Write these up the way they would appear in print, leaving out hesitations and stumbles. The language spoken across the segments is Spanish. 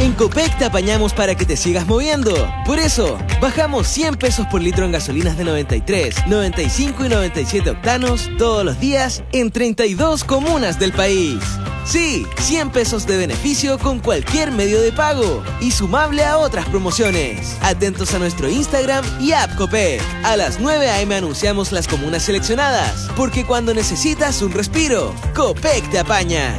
En Copec te apañamos para que te sigas moviendo. Por eso, bajamos 100 pesos por litro en gasolinas de 93, 95 y 97 octanos todos los días en 32 comunas del país. Sí, 100 pesos de beneficio con cualquier medio de pago y sumable a otras promociones. Atentos a nuestro Instagram y app Copec. A las 9 a.m. anunciamos las comunas seleccionadas, porque cuando necesitas un respiro, Copec te apaña.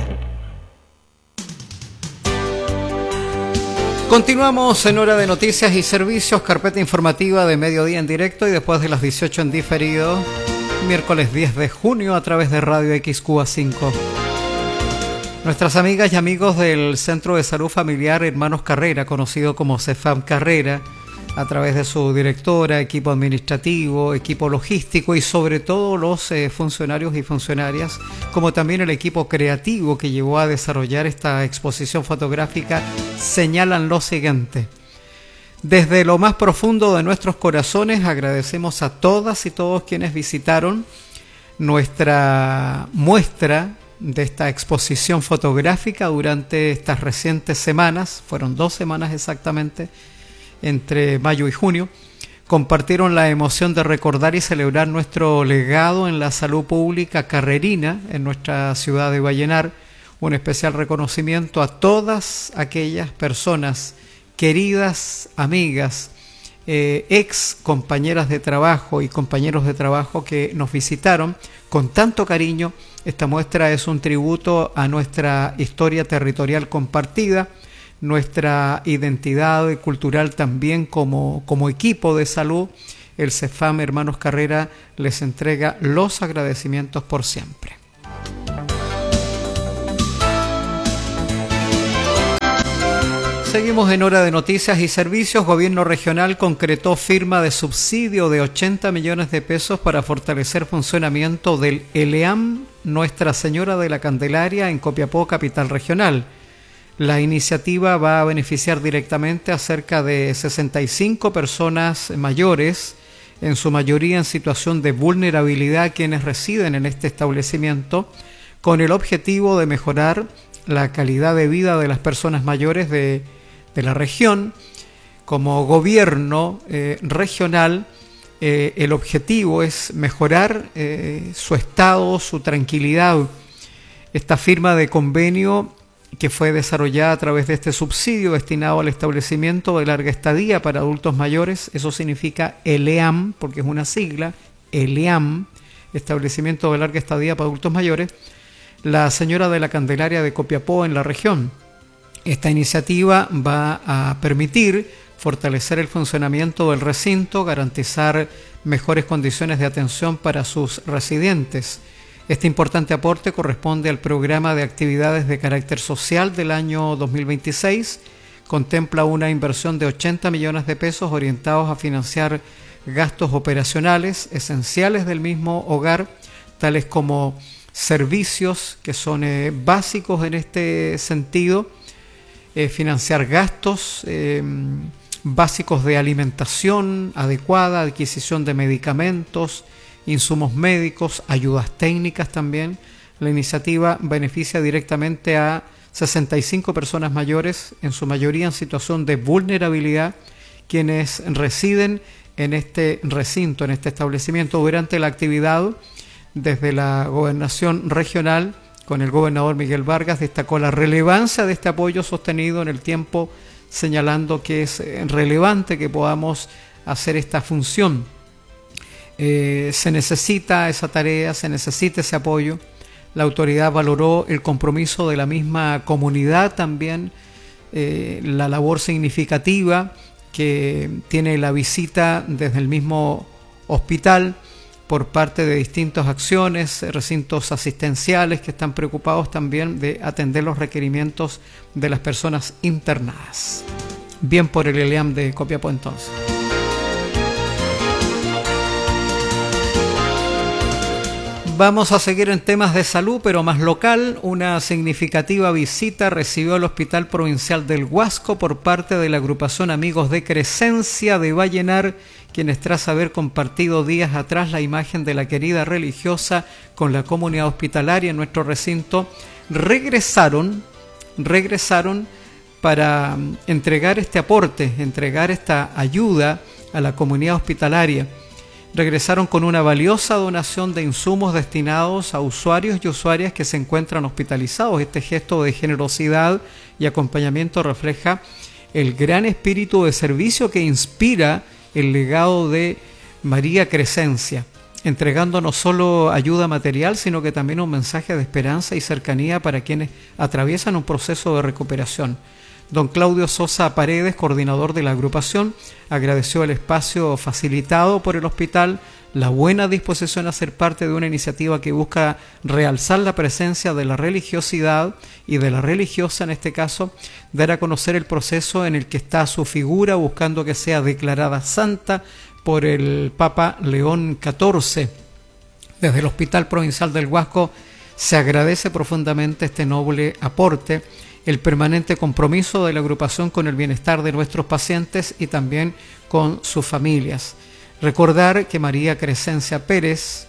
Continuamos en Hora de Noticias y Servicios, carpeta informativa de mediodía en directo y después de las 18 en diferido, miércoles 10 de junio a través de Radio XQA5. Nuestras amigas y amigos del Centro de Salud Familiar Hermanos Carrera, conocido como CEFAM Carrera, a través de su directora, equipo administrativo, equipo logístico y sobre todo los funcionarios y funcionarias, como también el equipo creativo que llevó a desarrollar esta exposición fotográfica, señalan lo siguiente. Desde lo más profundo de nuestros corazones agradecemos a todas y todos quienes visitaron nuestra muestra de esta exposición fotográfica durante estas recientes semanas, fueron 2 semanas exactamente, entre mayo y junio. Compartieron la emoción de recordar y celebrar nuestro legado en la salud pública carrerina en nuestra ciudad de Vallenar. Un especial reconocimiento a todas aquellas personas, queridas amigas, ex compañeras de trabajo y compañeros de trabajo que nos visitaron con tanto cariño. Esta muestra es un tributo a nuestra historia territorial compartida, nuestra identidad cultural también como equipo de salud. El CEFAM Hermanos Carrera les entrega los agradecimientos por siempre. Seguimos en Hora de Noticias y Servicios. Gobierno regional concretó firma de subsidio de 80 millones de pesos para fortalecer funcionamiento del ELEAM Nuestra Señora de la Candelaria en Copiapó, capital regional. La iniciativa va a beneficiar directamente a cerca de 65 personas mayores, en su mayoría en situación de vulnerabilidad, quienes residen en este establecimiento, con el objetivo de mejorar la calidad de vida de las personas mayores de la región. Como gobierno regional, el objetivo es mejorar su estado, su tranquilidad. Esta firma de convenio, que fue desarrollada a través de este subsidio destinado al establecimiento de larga estadía para adultos mayores, eso significa ELEAM, porque es una sigla, ELEAM, establecimiento de larga estadía para adultos mayores, la Señora de la Candelaria de Copiapó en la región. Esta iniciativa va a permitir fortalecer el funcionamiento del recinto, garantizar mejores condiciones de atención para sus residentes. Este importante aporte corresponde al programa de actividades de carácter social del año 2026. Contempla una inversión de 80 millones de pesos orientados a financiar gastos operacionales esenciales del mismo hogar, tales como servicios que son básicos en este sentido, financiar gastos básicos de alimentación adecuada, adquisición de medicamentos, insumos médicos, ayudas técnicas también. La iniciativa beneficia directamente a 65 personas mayores, en su mayoría en situación de vulnerabilidad, quienes residen en este recinto, en este establecimiento. Durante la actividad, desde la gobernación regional, con el gobernador Miguel Vargas, destacó la relevancia de este apoyo sostenido en el tiempo, señalando que es relevante que podamos hacer esta función. Se necesita esa tarea, se necesita ese apoyo. La autoridad valoró el compromiso de la misma comunidad también, la labor significativa que tiene la visita desde el mismo hospital por parte de distintas acciones, recintos asistenciales que están preocupados también de atender los requerimientos de las personas internadas. Bien por el ELEAM de Copiapó entonces. Vamos a seguir en temas de salud, pero más local. Una significativa visita recibió el Hospital Provincial del Huasco por parte de la agrupación Amigos de Crescencia de Vallenar, quienes tras haber compartido días atrás la imagen de la querida religiosa con la comunidad hospitalaria en nuestro recinto, regresaron para entregar este aporte, entregar esta ayuda a la comunidad hospitalaria. Regresaron con una valiosa donación de insumos destinados a usuarios y usuarias que se encuentran hospitalizados. Este gesto de generosidad y acompañamiento refleja el gran espíritu de servicio que inspira el legado de María Crescencia, entregando no solo ayuda material, sino que también un mensaje de esperanza y cercanía para quienes atraviesan un proceso de recuperación. Don Claudio Sosa Paredes, coordinador de la agrupación, agradeció el espacio facilitado por el hospital, la buena disposición a ser parte de una iniciativa que busca realzar la presencia de la religiosidad y de la religiosa, en este caso, dar a conocer el proceso en el que está su figura, buscando que sea declarada santa por el Papa León XIV. Desde el Hospital Provincial del Huasco se agradece profundamente este noble aporte, el permanente compromiso de la agrupación con el bienestar de nuestros pacientes y también con sus familias. Recordar que María Crescencia Pérez,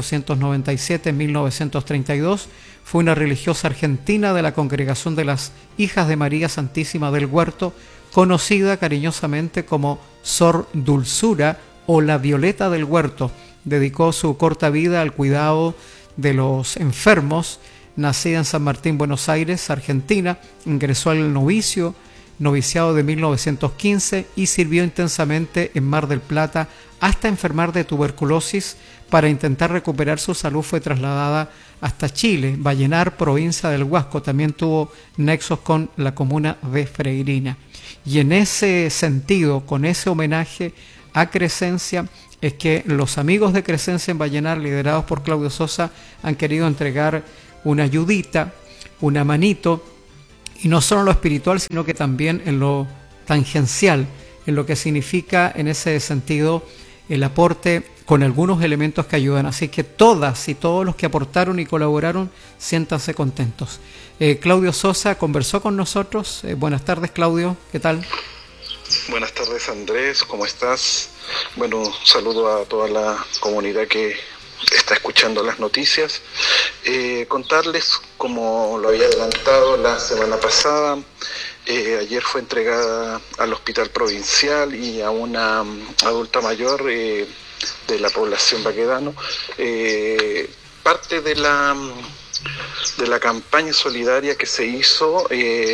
1897-1932, fue una religiosa argentina de la Congregación de las Hijas de María Santísima del Huerto, conocida cariñosamente como Sor Dulzura o la Violeta del Huerto. Dedicó su corta vida al cuidado de los enfermos. Nacida en San Martín, Buenos Aires, Argentina, ingresó al noviciado de 1915 y sirvió intensamente en Mar del Plata hasta enfermar de tuberculosis. Para intentar recuperar su salud fue trasladada hasta Chile, Vallenar, provincia del Huasco. También tuvo nexos con la comuna de Freirina. Y en ese sentido, con ese homenaje a Crescencia, es que los amigos de Crescencia en Vallenar, liderados por Claudio Sosa, han querido entregar una ayudita, una manito, y no solo en lo espiritual, sino que también en lo tangencial, en lo que significa en ese sentido el aporte con algunos elementos que ayudan. Así que todas y todos los que aportaron y colaboraron, siéntanse contentos. Claudio Sosa conversó con nosotros. Buenas tardes, Claudio, ¿qué tal? Buenas tardes, Andrés, ¿cómo estás? Bueno, un saludo a toda la comunidad que está escuchando las noticias. Contarles, como lo había adelantado la semana pasada, ayer fue entregada al Hospital Provincial y a una adulta mayor de la población Baquedano parte de la campaña solidaria que se hizo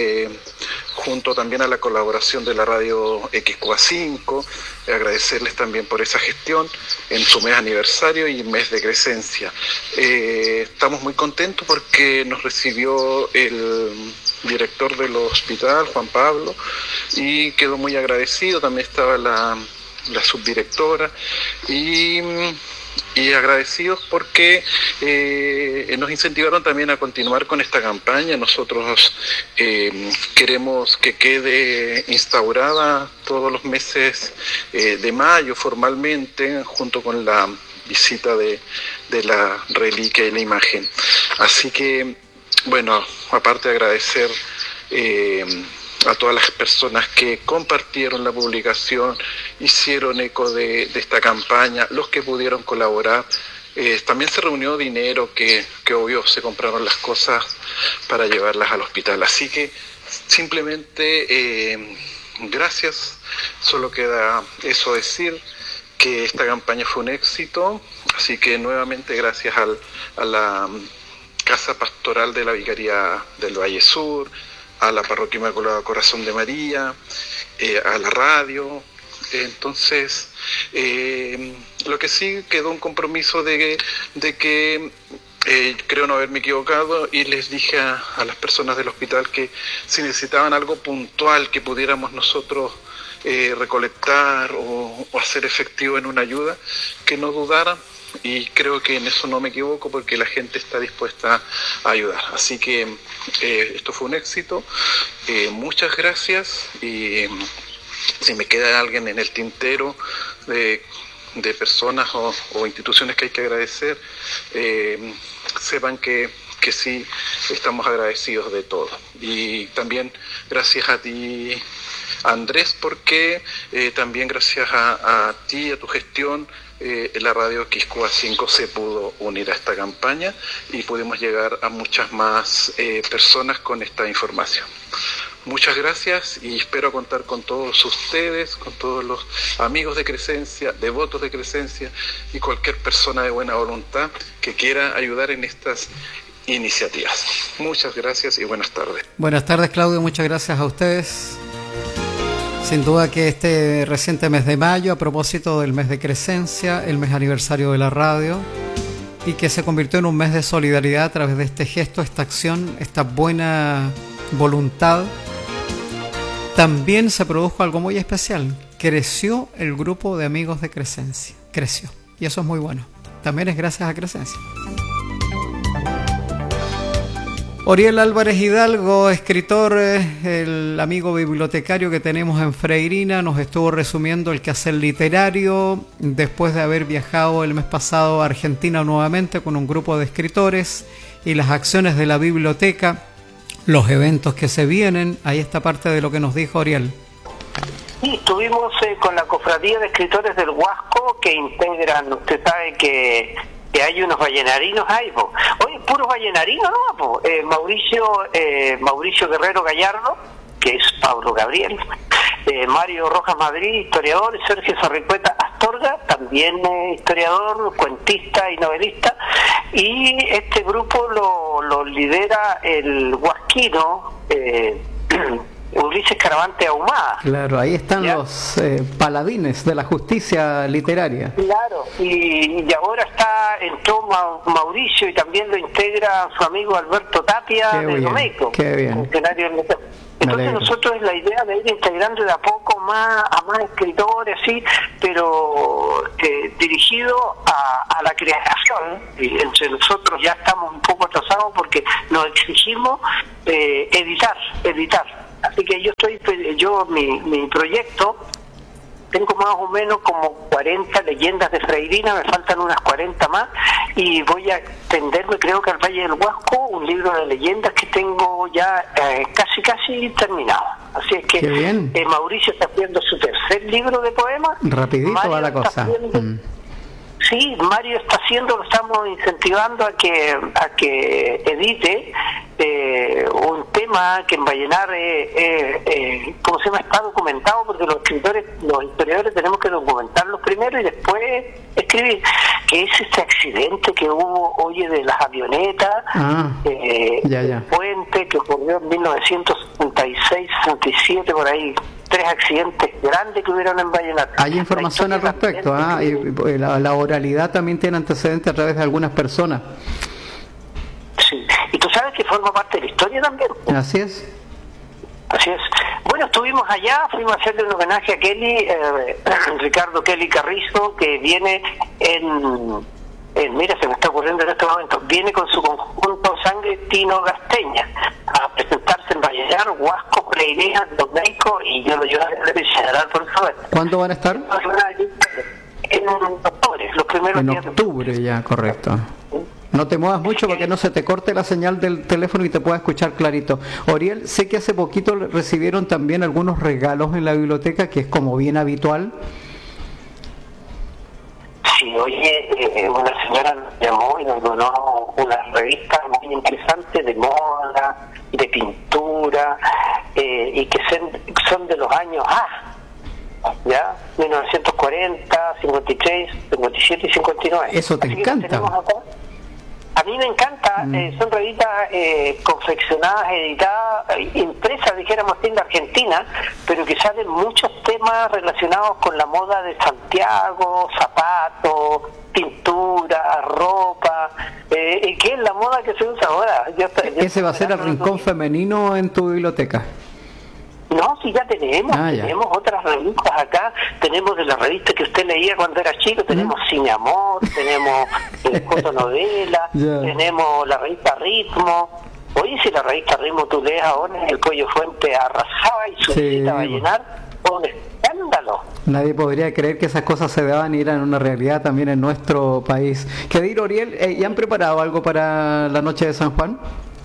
junto también a la colaboración de la radio XQA5. Agradecerles también por esa gestión en su mes aniversario y mes de Crescencia. Estamos muy contentos porque nos recibió el director del hospital, Juan Pablo, y quedó muy agradecido. También estaba la subdirectora y agradecidos porque nos incentivaron también a continuar con esta campaña. Nosotros queremos que quede instaurada todos los meses de mayo formalmente, junto con la visita de la reliquia y la imagen. Así que, bueno, aparte de agradecer a todas las personas que compartieron la publicación, hicieron eco de esta campaña, los que pudieron colaborar. También se reunió dinero que obvio se compraron las cosas para llevarlas al hospital. Así que simplemente gracias, solo queda eso decir, que esta campaña fue un éxito. Así que nuevamente gracias a la Casa Pastoral de la Vicaría del Valle Sur, a la Parroquia Inmaculada Corazón de María, a la radio. Entonces, lo que sí quedó un compromiso de que creo no haberme equivocado, y les dije a las personas del hospital que si necesitaban algo puntual que pudiéramos nosotros recolectar o hacer efectivo en una ayuda, que no dudaran. Y creo que en eso no me equivoco, porque la gente está dispuesta a ayudar. Así que esto fue un éxito. Muchas gracias. Y si me queda alguien en el tintero de personas o instituciones que hay que agradecer, sepan que sí estamos agradecidos de todo. Y también gracias a ti, Andrés, porque también gracias a ti, a tu gestión, la radio XQA5 se pudo unir a esta campaña y pudimos llegar a muchas más personas con esta información. Muchas gracias y espero contar con todos ustedes, con todos los amigos de Crescencia, devotos de Crescencia y cualquier persona de buena voluntad que quiera ayudar en estas iniciativas. Muchas gracias y buenas tardes. Buenas tardes, Claudio, muchas gracias a ustedes. Sin duda que este reciente mes de mayo, a propósito del mes de Crescencia, el mes aniversario de la radio, y que se convirtió en un mes de solidaridad a través de este gesto, esta acción, esta buena voluntad, también se produjo algo muy especial. Creció el grupo de amigos de Crescencia. Creció. Y eso es muy bueno. También es gracias a Crescencia. Oriel Álvarez Hidalgo, escritor, el amigo bibliotecario que tenemos en Freirina, nos estuvo resumiendo el quehacer literario después de haber viajado el mes pasado a Argentina nuevamente con un grupo de escritores y las acciones de la biblioteca, los eventos que se vienen. Ahí está parte de lo que nos dijo Oriel. Sí, estuvimos con la cofradía de escritores del Huasco, que integran, usted sabe que hay unos vallenarinos ahí, po. Oye, puros vallenarinos, ¿no? Po. Mauricio Guerrero Gallardo, que es Pablo Gabriel, Mario Rojas Madrid, historiador, Sergio Sarricueta Astorga, también historiador, cuentista y novelista, y este grupo lo lidera el huasquino Ulises Caravante Ahumada. Claro, ahí están, ¿ya?, los paladines de la justicia literaria. Claro, y ahora entró Mauricio y también lo integra su amigo Alberto Tapia de Domeico. Qué bien. Entonces nosotros la idea de ir integrando de a poco a más escritores, así, pero dirigido a la creación. Y entre nosotros ya estamos un poco atrasados porque nos exigimos editar. Así que mi proyecto, tengo más o menos como 40 leyendas de Freirina, me faltan unas 40 más, y voy a extenderme, creo que al Valle del Huasco, un libro de leyendas que tengo ya casi terminado. Así es que Mauricio está haciendo su tercer libro de poemas. Rapidito va la cosa. Sí, Mario está haciendo, lo estamos incentivando a que edite un tema que en Vallenar ¿cómo se llama? Está documentado, porque los historiadores tenemos que documentarlos primero y después escribir, que es este accidente que hubo, de las avionetas, el puente que ocurrió en 1966-67, por ahí. 3 accidentes grandes que hubieron en Vallenar. Hay información al respecto, y la oralidad también tiene antecedentes a través de algunas personas. Sí, y tú sabes que forma parte de la historia también. Así es. Bueno, estuvimos allá, fuimos a hacerle un homenaje a Kelly, Ricardo Kelly Carrizo, que viene mira, se me está ocurriendo en este momento, viene con su conjunto Sangre Tino Gasteña a presentarse en Vallenar, Huasco, Freirina, Domeico, y yo lo llevo a general, por favor. ¿Cuándo van a estar? En octubre, los primeros días. En octubre, ya, correcto. No te muevas mucho para que no se te corte la señal del teléfono y te pueda escuchar clarito. Oriel, sé que hace poquito recibieron también algunos regalos en la biblioteca, que es como bien habitual. Sí, una señora nos llamó y nos donó una revista muy interesante de moda, de pintura, y que son de los años ¿ya? 1940, 53, 57 y 59. Eso te encanta. A mí me encanta, son revistas confeccionadas, editadas, impresas, dijéramos así, en la Argentina, pero que salen muchos temas relacionados con la moda de Santiago, zapatos, pintura, ropa, que es la moda que se usa ahora. ¿Ese va a ser el rincón femenino en tu biblioteca? No, sí, ya tenemos otras revistas acá, tenemos de la revista que usted leía cuando era chico, tenemos Cine Amor, tenemos fotonovela, tenemos la revista Ritmo. Oye, si la revista Ritmo tú lees ahora, el Pollo Fuente arrasaba y su visita va a llenar, un escándalo. Nadie podría creer que esas cosas se daban y eran una realidad también en nuestro país. ¿Qué dir, Oriel? ¿Ya han preparado algo para la noche de San Juan?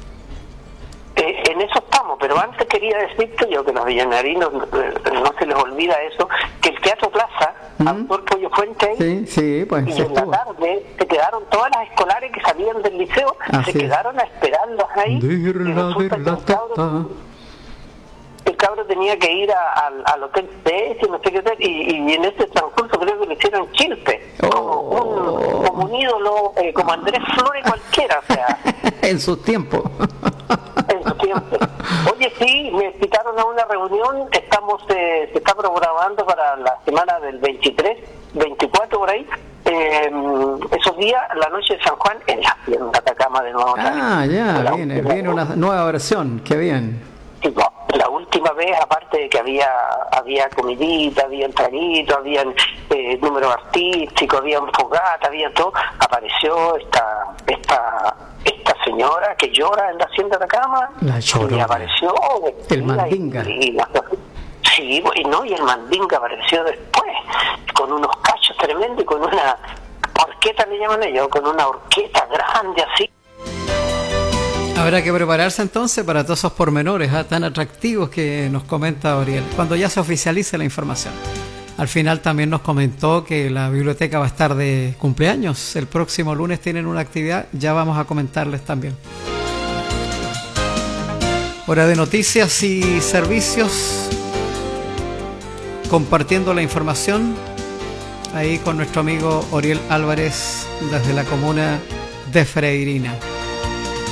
En eso estamos, pero antes quería decirte yo que los villanarinos no se les olvida eso, que el Teatro Plaza, Autor Pollo Fuente, pues, y en la tarde se quedaron todas las escolares que salían del liceo, se quedaron a esperarlos ahí, y resulta que cabro tenía que ir al hotel CS, no sé qué tal, y en ese transcurso creo que le hicieron chilpe, como un ídolo, como Andrés Flores cualquiera, o sea. En sus tiempos. En sus tiempos. Oye, sí, me invitaron a una reunión, se está programando para la semana del 23, 24 por ahí, esos días, la noche de San Juan, en la Atacama de nuevo. Ya, viene una nueva versión, qué bien. La última vez, aparte de que había comidita, había traguitos, había números artísticos, había fogata, había todo, apareció esta señora que llora en la hacienda de Atacama. La Llorona. Y apareció el Mandinga. Sí, y el Mandinga apareció después, con unos cachos tremendos y con una orquesta, le llaman ellos, con una orquesta grande así. Habrá que prepararse entonces para todos esos pormenores tan atractivos que nos comenta Oriel, cuando ya se oficialice la información. Al final también nos comentó que la biblioteca va a estar de cumpleaños. El próximo lunes tienen una actividad, ya vamos a comentarles también. Hora de noticias y servicios, compartiendo la información ahí con nuestro amigo Oriel Álvarez desde la comuna de Freirina.